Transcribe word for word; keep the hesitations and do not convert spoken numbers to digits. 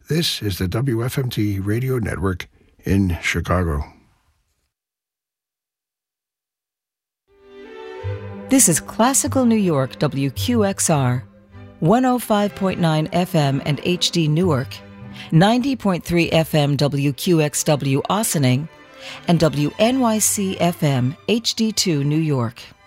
This is the W F M T Radio Network in Chicago. This is Classical New York W Q X R, one oh five point nine F M and H D Newark, ninety point three F M W Q X W Ossining, and W N Y C F M H D two New York.